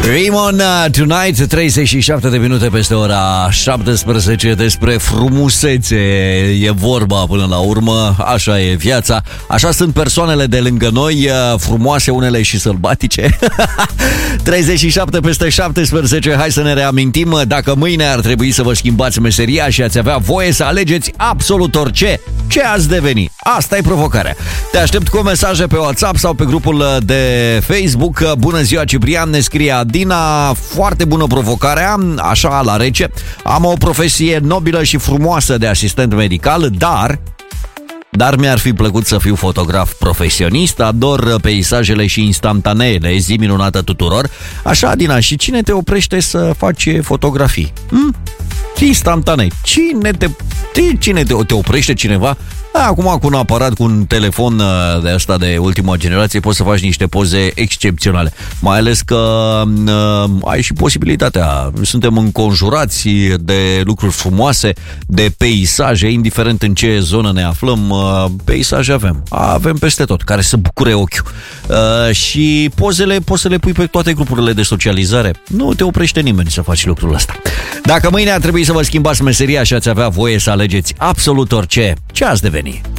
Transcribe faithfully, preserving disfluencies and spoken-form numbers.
Raymond Tonight, treizeci și șapte de minute peste ora șaptesprezece. Despre frumusețe e vorba până la urmă. Așa e viața. Așa sunt persoanele de lângă noi, frumoase unele și sălbatice. treizeci și șapte peste șaptesprezece. Hai să ne reamintim. Dacă mâine ar trebui să vă schimbați meseria și ați avea voie să alegeți absolut orice, ce ați deveni? Asta e provocarea. Te aștept cu mesaje pe WhatsApp sau pe grupul de Facebook. Bună ziua, Ciprian, ne scrie Adina. Foarte bună provocarea, așa la rece. Am o profesie nobilă și frumoasă de asistent medical, dar Dar mi-ar fi plăcut să fiu fotograf profesionist. Ador peisajele și instantaneele. Zi minunată tuturor. Așa, Adina, și cine te oprește să faci fotografii? Hm? Instantanei. Cine te, cine te, te oprește cineva? Acum cu un aparat, cu un telefon de asta de ultima generație, poți să faci niște poze excepționale. Mai ales că uh, ai și posibilitatea. Suntem înconjurați de lucruri frumoase, de peisaje, indiferent în ce zonă ne aflăm, uh, peisaje avem. Avem peste tot, care să bucure ochiul. Uh, și pozele poți să le pui pe toate grupurile de socializare. Nu te oprește nimeni să faci lucrul ăsta. Dacă mâine ar trebui să vă schimbați meseria și ați avea voie să alegeți absolut orice, ce ați deveni?